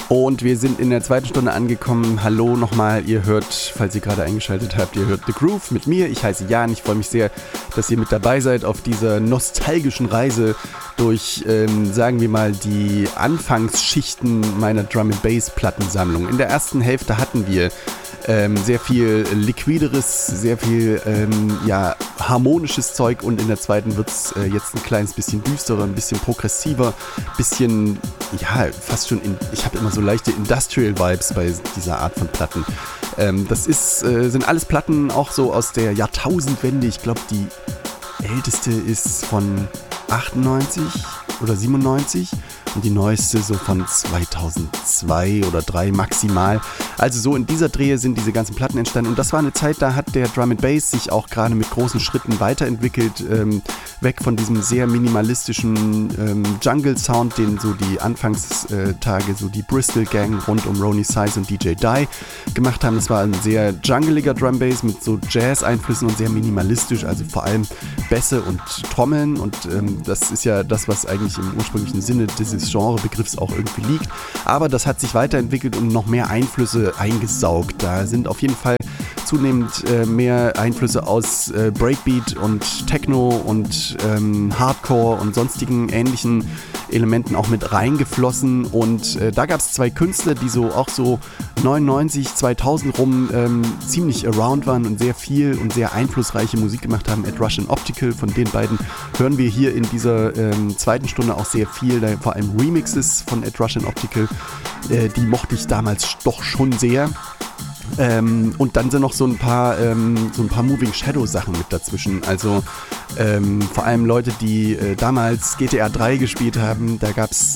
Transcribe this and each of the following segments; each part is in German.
Und wir sind in der zweiten Stunde angekommen. Hallo nochmal, ihr hört, falls ihr gerade eingeschaltet habt, ihr hört The Groove mit mir. Ich heiße Jan, ich freue mich sehr, dass ihr mit dabei seid auf dieser nostalgischen Reise durch, sagen wir mal, die Anfangsschichten meiner Drum-and-Bass-Plattensammlung. In der ersten Hälfte hatten wir sehr viel liquideres, sehr viel harmonisches Zeug und in der zweiten wird es jetzt ein kleines bisschen düsterer, ein bisschen progressiver, bisschen, fast schon, ich habe immer so leichte Industrial-Vibes bei dieser Art von Platten. Das sind alles Platten auch so aus der Jahrtausendwende. Ich glaube, die älteste ist von 98 oder 97 und die neueste so von 2002 oder 2003 maximal. Also so in dieser Drehe sind diese ganzen Platten entstanden und das war eine Zeit, da hat der Drum and Bass sich auch gerade mit großen Schritten weiterentwickelt, weg von diesem sehr minimalistischen Jungle-Sound, den so die Anfangstage, so die Bristol Gang rund um Ronnie Size und DJ Die gemacht haben. Das war ein sehr jungeliger Drum Bass mit so Jazz-Einflüssen und sehr minimalistisch, also vor allem Bässe und Trommeln und das ist ja das, was eigentlich im ursprünglichen Sinne dieses Genrebegriffs auch irgendwie liegt. Aber das hat sich weiterentwickelt und noch mehr Einflüsse eingesaugt. Da sind auf jeden Fall zunehmend mehr Einflüsse aus Breakbeat und Techno und Hardcore und sonstigen ähnlichen Elementen auch mit reingeflossen und da gab es zwei Künstler, die so auch so 99, 2000 rum ziemlich around waren und sehr viel und sehr einflussreiche Musik gemacht haben. Ed Rush und Optical, von den beiden hören wir hier in dieser zweiten Stunde auch sehr viel, vor allem Remixes von Ed Rush und Optical, die mochte ich damals doch schon sehr. Und dann sind noch so ein paar Moving Shadow Sachen mit dazwischen, also vor allem Leute, die damals GTA 3 gespielt haben, da gab's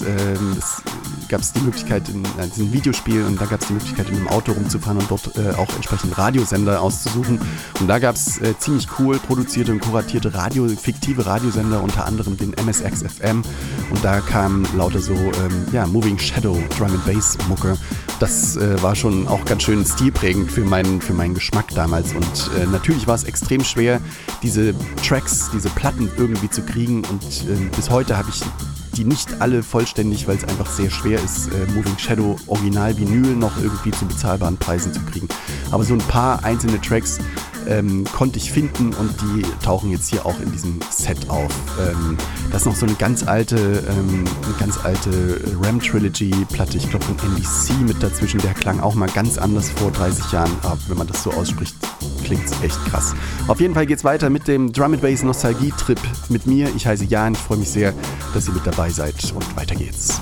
die Möglichkeit, das ist ein Videospiel und da gab es die Möglichkeit in einem Auto rumzufahren und dort auch entsprechend Radiosender auszusuchen und da gab es ziemlich cool produzierte und kuratierte fiktive Radiosender, unter anderem den MSX FM und da kam lauter so Moving Shadow Drum and Bass Mucke. Das war schon auch ganz schön stilprägend für meinen Geschmack damals und natürlich war es extrem schwer, diese Tracks, diese Platten irgendwie zu kriegen und bis heute habe ich die nicht alle vollständig, weil es einfach sehr schwer ist, Moving Shadow Original Vinyl noch irgendwie zu bezahlbaren Preisen zu kriegen. Aber so ein paar einzelne Tracks konnte ich finden und die tauchen jetzt hier auch in diesem Set auf. Das ist noch so eine ganz alte Ram Trilogy Platte, ich glaube von NDC mit dazwischen, der klang auch mal ganz anders vor 30 Jahren, aber wenn man das so ausspricht, klingt es echt krass. Auf jeden Fall geht's weiter mit dem Drum and Bass Nostalgie Trip mit mir. Ich heiße Jan, ich freue mich sehr, dass ihr mit dabei seid und weiter geht's.